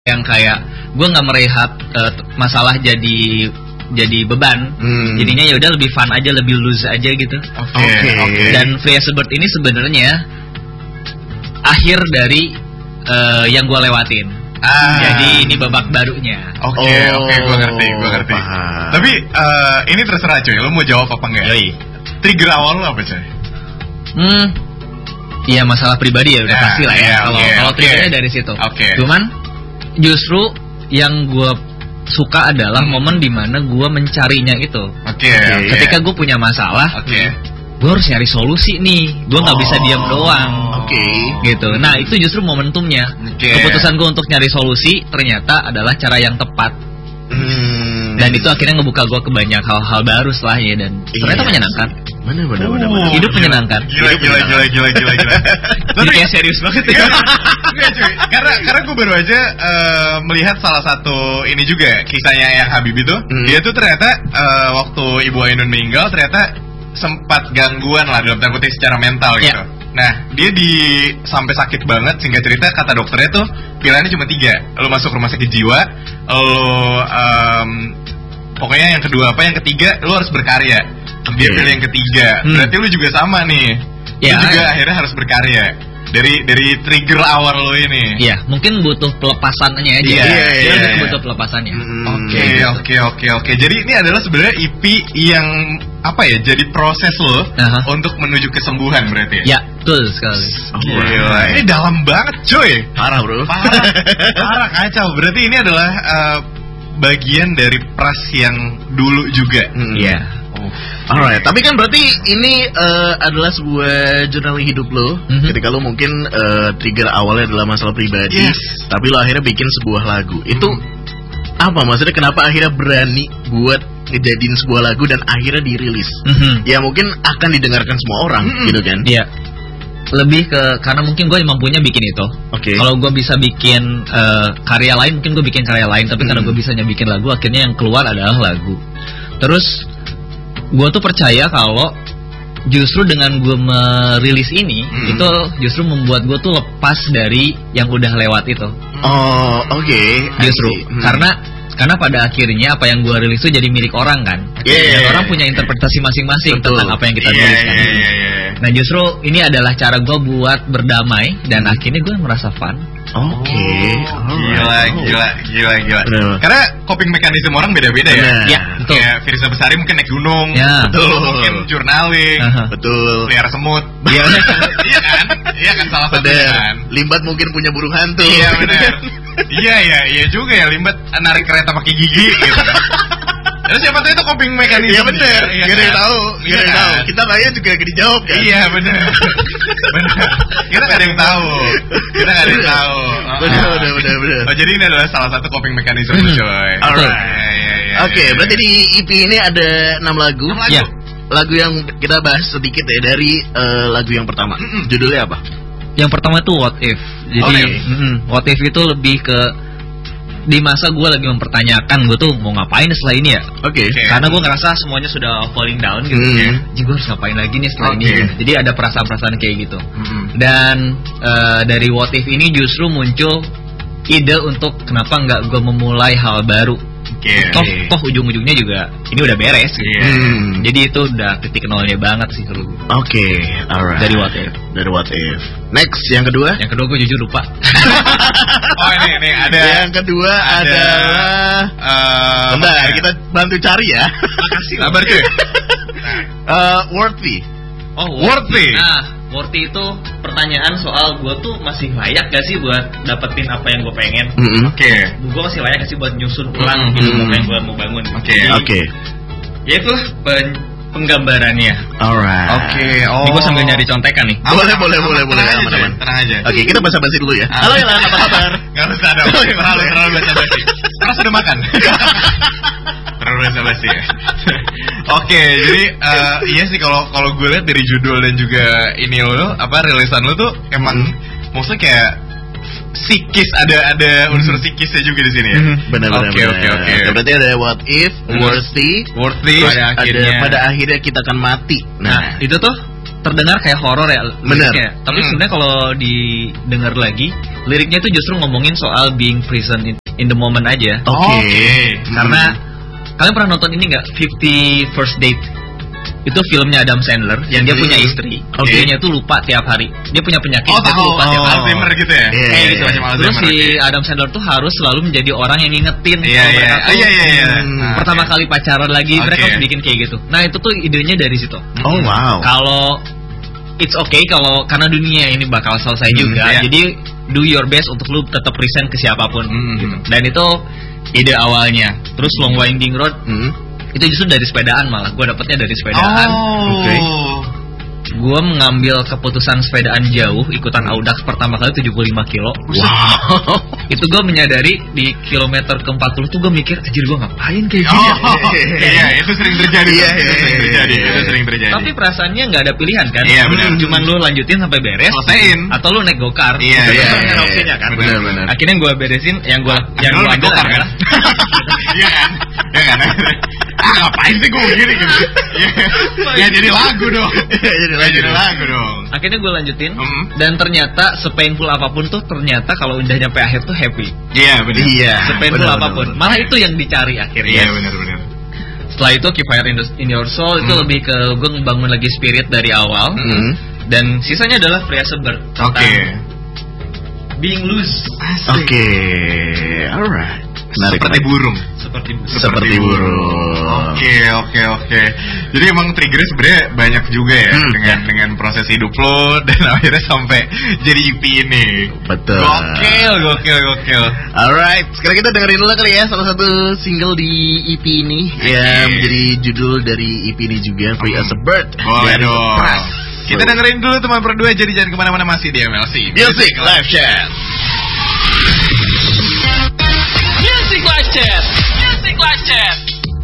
yang kayak gue nggak melihat masalah jadi beban. Jadinya ya udah lebih fun aja, lebih loose aja gitu. Oke. Dan Free as a Bird ini sebenarnya akhir dari yang gue lewatin. Jadi ini babak barunya. Oke, gue ngerti. Tapi ini terserah cuy, lo mau jawab apa enggak? Yoi. Trigger awal lo apa cuy? Iya, masalah pribadi ya udah pasti lah ya. Kalau triggernya dari situ. Cuman justru yang gue suka adalah momen dimana gue mencarinya itu. Ketika gue punya masalah, gue harus nyari solusi nih. Gue nggak bisa diam doang. Gitu. Nah itu justru momentumnya. Keputusan gue untuk nyari solusi ternyata adalah cara yang tepat. Dan itu akhirnya ngebuka gue ke banyak hal-hal baru setelahnya dan ternyata menyenangkan. Bener. Hidup menyenangkan. Gila. Jadi kayak serius banget ya. Enggak cuy, karena gue baru aja melihat salah satu ini juga kisahnya yang Habib itu. Dia tuh ternyata waktu Ibu Ainun meninggal ternyata sempat gangguan lah dalam tanda kutip secara mental gitu. Nah dia sampai sakit banget sehingga cerita kata dokternya tuh pilihannya cuma 3. Lo masuk rumah sakit jiwa, lo pokoknya yang kedua yang ketiga lo harus berkarya. Dia pilih yang ketiga. Berarti lu juga sama nih. Lu juga akhirnya harus berkarya. Dari trigger awal lo ini. Iya, mungkin butuh pelepasannya aja. Dia butuh pelepasannya. Oke. Jadi ini adalah sebenarnya EP yang apa ya? Jadi proses lo untuk menuju kesembuhan berarti. Ya, betul sekali. Gila, ini dalam banget, cuy. Parah, bro. Parah kacau. Berarti ini adalah bagian dari pras yang dulu juga. Iya. Alright, tapi kan berarti ini adalah sebuah jurnal hidup lo. Ketika lo mungkin trigger awalnya adalah masalah pribadi, tapi lo akhirnya bikin sebuah lagu. Itu apa maksudnya? Kenapa akhirnya berani buat ngejadiin sebuah lagu dan akhirnya dirilis? Ya mungkin akan didengarkan semua orang, gitu kan? Iya. Lebih ke karena mungkin gue mampunya bikin itu. Kalau gue bisa bikin karya lain, mungkin gue bikin karya lain. Tapi karena gue bisanya bikin lagu, akhirnya yang keluar adalah lagu. Terus gue tuh percaya kalau justru dengan gue merilis ini itu justru membuat gue tuh lepas dari yang udah lewat itu. Justru karena pada akhirnya apa yang gue rilis itu jadi milik orang kan. Dan orang punya interpretasi masing-masing tentang apa yang kita tuliskan. Nah justru ini adalah cara gue buat berdamai dan akhirnya gue merasa fun. Gila. Karena coping mekanisme orang beda-beda ya. Betul. Kayak Firza Besari mungkin naik gunung. Betul. Mungkin journaling. Betul. Pelihara semut. Iya kan salah satu kan. Limbat mungkin punya burung hantu. Iya benar. Iya juga ya, Limbat narik kereta pakai gigi gitu. Terus siapa tahu itu coping mekanisme. Iya benar. Gak ada yang tahu. Kita nanya juga gak dijawab kan. Iya benar. Kita gak ada yang tahu. Benar. Oh jadi ini adalah salah satu coping mekanisme coy. Alright. Oke, berarti di EP ini ada 6 lagu. Lagu yang kita bahas sedikit ya dari lagu yang pertama. Judulnya apa? Yang pertama itu What If. Jadi What If itu lebih ke di masa gue lagi mempertanyakan gue tuh mau ngapain setelah ini ya. Karena gue ngerasa semuanya sudah falling down gitu. Jadi gue harus ngapain lagi nih setelah ini gitu. Jadi ada perasaan-perasaan kayak gitu. Dan dari What If ini justru muncul ide untuk kenapa nggak gue memulai hal baru. Toh ujung-ujungnya juga ini udah beres gitu. Jadi itu udah titik nolnya banget sih kalau gue. Alright. Dari What If. Next, yang kedua? Yang kedua gue jujur lupa. Ini ada. Yang kedua adalah bentar, kita bantu cari ya. Makasih kabar cuy. Worthy. Worthy. Nah, Worthy itu pertanyaan soal gue tuh masih layak gak sih buat dapetin apa yang gue pengen. Gue masih layak gak sih buat nyusun ulang gitu apa yang gue mau bangun. Ya itu penggambarannya. Alright. Ini gue sambil nyari contekan nih. Boleh. Tenang aja. Kita basa-basi dulu ya. Halo Ilan, apa kabar? Gak usah ada. Terlalu basa-basi. Karena sudah makan. Terlalu basa-basi ya. Jadi iya sih kalau gue lihat dari judul dan juga ini lo rilisan lo tuh emang maksudnya kayak psikis, ada unsur psikisnya juga di sini ya. Benar. Berarti ada What If, Worthy. Pada akhirnya kita akan mati. Nah itu tuh terdengar kayak horor ya. Benar. Tapi sebenarnya kalau didengar lagi, liriknya itu justru ngomongin soal being present in the moment aja. Oke. Karena kalian pernah nonton ini nggak? 50 First Date. Itu filmnya Adam Sandler yang dia punya istri. Istrinya tuh lupa tiap hari. Dia punya penyakit lupa tiap hari. Alzheimer gitu ya. Gitu. Terus si Adam Sandler tuh harus selalu menjadi orang yang ngingetin mereka tuh pertama kali pacaran lagi, mereka bikin kayak gitu. Nah, itu tuh idenya dari situ. Oh wow. Kalau it's okay kalau karena dunia ini bakal selesai juga. Jadi do your best untuk lu tetap present ke siapapun gitu. Dan itu ide awalnya. Terus Long Winding Road itu justru dari sepedaan, malah gue dapetnya dari sepedaan. Gue mengambil keputusan sepedaan jauh, ikutan Audax pertama kali 75 kilo. Wow. Itu gue menyadari di kilometer ke-40 tuh gue mikir, anjir gue ngapain kayak gini. Iya, itu sering terjadi. Itu sering terjadi. Tapi perasaannya nggak ada pilihan kan? Iya, benar. Cuman lu lanjutin sampai beres, selesaiin. Atau lu naik gokar. Iya. Opsinya kan. Benar. Akhirnya gue beresin, yang gue naik gokar kan? Iya kan? Ngapain sih gue begini gitu? Ya jadi lagu dong. Jadi lagu dong. Akhirnya gue lanjutin dan ternyata sepainful apapun tuh ternyata kalau udah nyampe akhir tuh happy. Iya benar. Iya. Sepainful apapun. Malah itu yang dicari akhirnya. Iya benar. Setelah itu Keep Fire in Your Soul itu lebih ke gue ngebangun lagi spirit dari awal. Dan sisanya adalah Free as a Bird. Being loose. Oke. Alright. Seperti burung. Seperti burung. Oke. Jadi emang triggernya sebenarnya banyak juga ya dengan proses hidup lo dan akhirnya sampai jadi EP ini. Betul. Gokil. Alright, sekarang kita dengerin dulu kali ya salah satu single di EP ini yang menjadi judul dari EP ini juga, Free as a Bird. Boleh dong. Kita dengerin dulu teman berdua, jadi jangan kemana-mana, masih di MLC Music Live Chat. Music Live Chat.